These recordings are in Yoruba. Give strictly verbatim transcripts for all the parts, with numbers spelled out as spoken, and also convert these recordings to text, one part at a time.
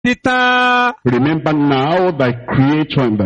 Titan. Remember now thy Creator in the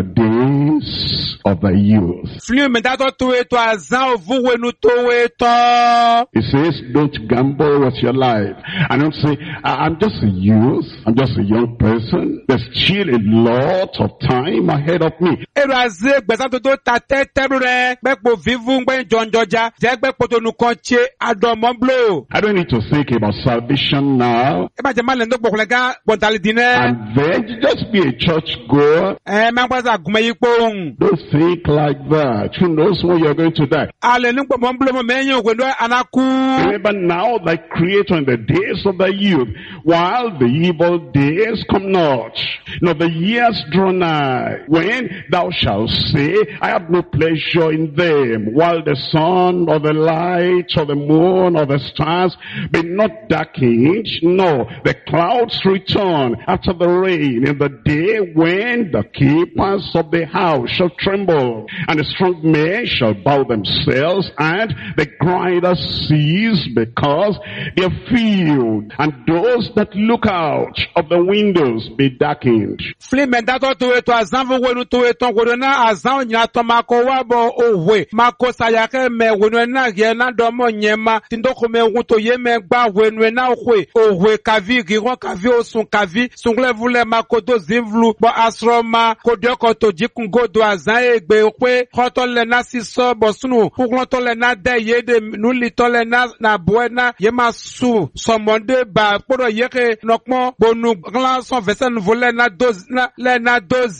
days of thy youth. Flu mendato tuwe to azan vuwe nu towe to. He says, don't gamble with your life. And don't say, I'm just a youth. I'm just a young person. There's still a lot of time ahead of me. Eraze gbesa to do ta teteru re gbepo vivu ngbe jonjoja je gbepo to nu kan che adomo blo. I don't need to think about salvation now. E ba je male ndo gbokule ga bontali dine. And then just be a church goer. Eh ma gba za gume yipo un. Don't think like that. Who knows when you're going to die? Ale nu gbo blo mo meyin ogwe ndo anaku. Remember now thy Creator in the days of thy youth, while the evil days come not, nor the years draw nigh, when thou shalt say, I have no pleasure in them, while the sun or the light or the moon or the stars be not darkened, no, the clouds return after the rain, in the day when the keepers of the house shall tremble, and the strong men shall bow themselves, and the grinders cease, because they are filled, and those that look out of the windows be darkened. Flimendato tuwe to azan vuwe nu tuwe ton godona azan nya to mako wabo owe mako sayake me wenu na ye na domo nyema tindoko me wuto ye me gba wenu na okwe owe kavi giron kavi osun kavi sungle vule mako do zimvlu bo asroma kodoko to jikun godo azan egbe okwe hoto le na siso bo sunu kuglon to le na de ye de nuli to le na na buena ye masu somonde ba poro yeke nokmo bonu glanson vesen vule na doz na le na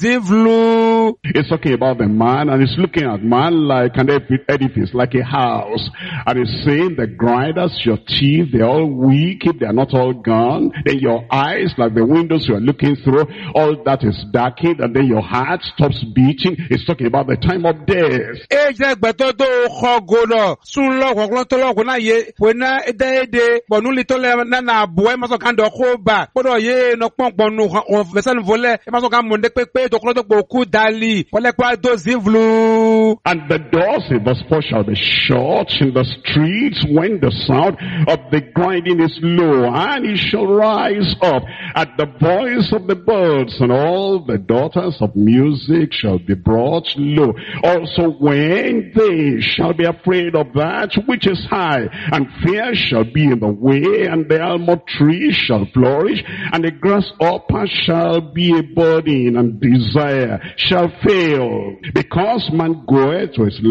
dozivlu. It's talking about the man, and it's looking at man like an edifice, like a house. And it's saying the grinders, your teeth, they're all weak, if they're not all gone. Then your eyes, like the windows you're looking through, all that is darkened, and then your heart stops beating. It's talking about the time of death. Eje gbetodo khogono sunlo khoglon to lo na ye wena ede bonu litole na na boy maso kan do khoba podo ye no ponponu vesen vole maso kan monde pepe to klo to boku dali wole kwa do zivlu. And the doors in verse four shall be shut in the streets when the sound of the grinding is low, and it shall rise up at the voice of the birds, and all the daughters of music shall be brought low. Also when they shall be afraid of that which is high, and fear shall be in the way, and the almond tree shall flourish, and the grasshopper shall be a burden, and desire shall fail, because man goeth to his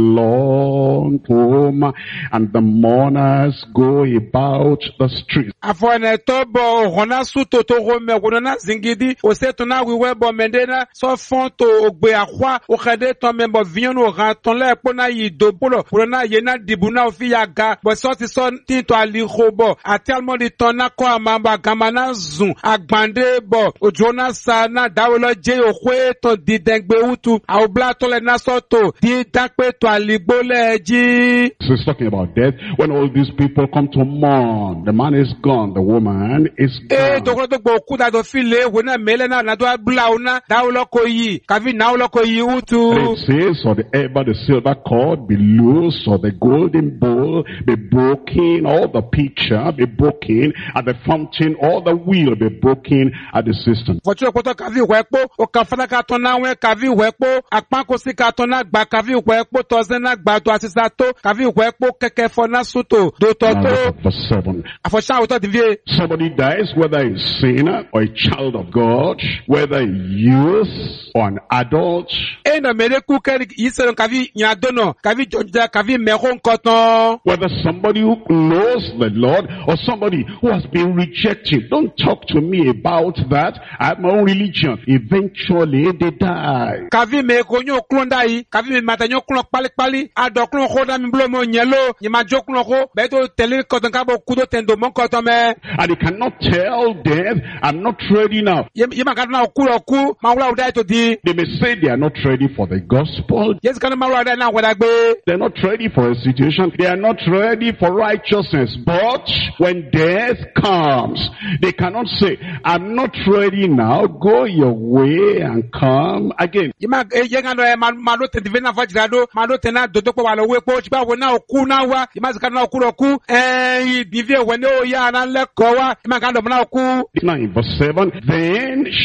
long home, and the mourners go about the streets. Afone tobo hona suto to rome wona zingidi o setona wiwe bo mendena so fonto ogbe akwa o khade to membo vionu ran ton le pona yi dobolo wona yena dibuna ofiyaga bo so ti so tin to ali khobo atelmo di tona ko amamba gamana zun agbande bo ojona sana dawolo je okwe to didengbe utu awbla to le nasoto di dakpe to aligbole ji. So it's talking about death. When all these people come to mourn, the man is gone, the woman is gone. Eh, dokoro to gbo ku da do file wona mele na na do abla una dawolo ko yi kavi nawolo ko yi utu. It says, or the ever the silver cord be loose, or the golden bowl be broken, or the pitcher be broken at the fountain, or the wheel be broken at the cistern. Fochu ko to kavi wepo o kan fana ka ton na we kavi wepo apan ko si ka ton na gba kavi wepo to ze na gba to asisa to kavi wepo keke fo na suto do to to. Verse seven. Afosha o to divie. Somebody dies, whether a sinner or a child of God, whether a youth or an adult. E na mele ku keri yisero kavi nyadono kavi jonja kavi mehon koton. Whether somebody who knows the Lord or somebody who has been rejected. Don't talk to me about that. I have my own religion. Eventually they die. Kavi me konyo klonda yi kavi me matanyo klon pali pali ado klon khoda mi blo mo nyelo ni ma jo klon ko beto tele koton ka bo kudo tendo mon koton me. And he cannot tell death, I'm not ready now. Ye ma ka na ku ro ku ma wula uda to di. They may say they are not ready for the gospel. Yes kan ma wula uda na wada gbe. They're not ready for a situation. They are not ready for righteousness. But when death comes, they cannot say, I'm not ready now. Go your way and come again. Ye ma ye kan no ma ma do tende na fajira do ma do tena do do po wa lo we po ti ba wo na ku na wa ye ma kan na ku ro ku eh divie we no ya na le ko wa ye ma kan do na ku. Now in verse seven seven, then